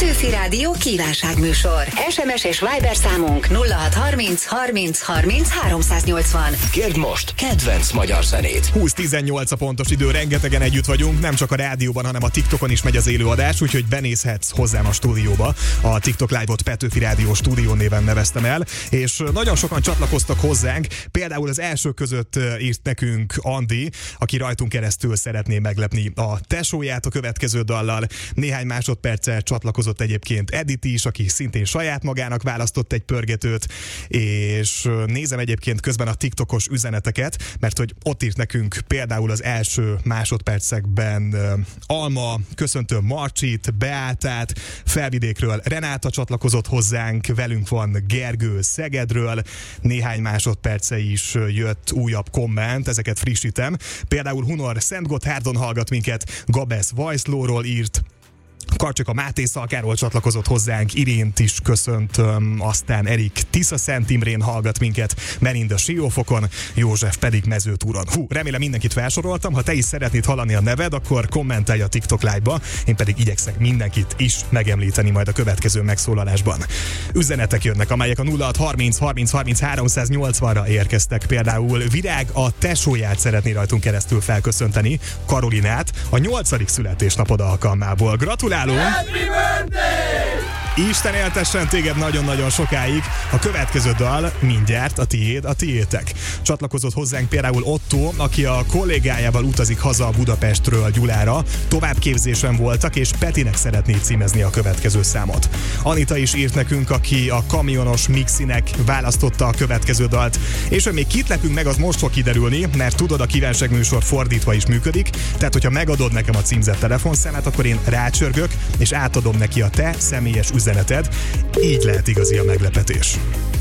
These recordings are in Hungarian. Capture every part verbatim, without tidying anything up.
Petőfi Rádió kívánságműsor. es em es és Viber számunk nulla hat harminc harminc harminc háromszáznyolcvan. Kérd most kedvenc magyar zenét. húsz tizennyolc a pontos idő, rengetegen együtt vagyunk, nem csak a rádióban, hanem a TikTokon is megy az élőadás, úgyhogy benézhetsz hozzám a stúdióba. A TikTok Live-ot Petőfi Rádió stúdió néven neveztem el, és nagyon sokan csatlakoztak hozzánk, például az első között írt nekünk Andi, aki rajtunk keresztül szeretné meglepni a tesóját a következő dallal. Néhány másodperccel csatlakozott egyébként Edith is, aki szintén saját magának választott egy pörgetőt, és nézem egyébként közben a TikTokos üzeneteket, mert hogy ott írt nekünk például az első másodpercekben Alma, köszöntöm Marcsit, Beátát, Felvidékről Renáta csatlakozott hozzánk, velünk van Gergő Szegedről, néhány másodperce is jött újabb komment, ezeket frissítem. Például Hunor Szentgotthárdon hallgat minket, Gabesz Vajszlóról írt, Karcsika Máté Szalkáról csatlakozott hozzánk, Irént is köszöntöm, aztán Erik Tisza Szent Imrén hallgat minket, Melinda Siófokon, József pedig Mezőtúron. Hú, remélem mindenkit felsoroltam, ha te is szeretnéd hallani a neved, akkor kommentelj a TikTok Live-ba, én pedig igyekszek mindenkit is megemlíteni majd a következő megszólalásban. Üzenetek jönnek, amelyek a nulla hat harminc harminc harminc háromszáznyolcvanra érkeztek, például Virág a tesóját szeretné rajtunk keresztül felköszönteni, Karolinát, a nyolcadik születésnapod alkalmából. Gratulálunk! Happy birthday! Isten éltessen téged nagyon-nagyon sokáig. A következő dal mindjárt a tiéd, a tiétek. Csatlakozott hozzánk például Otto, aki a kollégájával utazik haza Budapestről Gyulára. Továbbképzésen voltak, és Petinek szeretné címezni a következő számot. Anita is írt nekünk, aki a Kamionos Mixinek választotta a következő dalt. És hogy még kit lepünk meg, az most fog kiderülni, mert tudod, a kívánságműsor fordítva is működik. Tehát, hogyha megadod nekem a címzett telefonszámát, akkor én rácsörgök, és átadom neki a te személyes üzeneted. Így lehet igazi a meglepetés.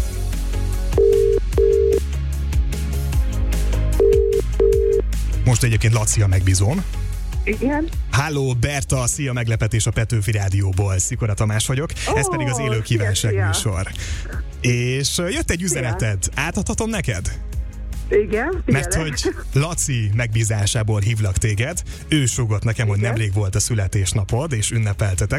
Most egyébként Laci a megbízón. Igen. Halló, Berta, szia, meglepetés a Petőfi Rádióból. Szikora Tamás vagyok, oh, ez pedig az élő kívánságműsor. És jött egy üzeneted, átadhatom neked? Igen, mert hogy Laci megbízásából hívlak téged, ő súgott nekem, hogy nemrég volt a születésnapod, és ünnepeltetek.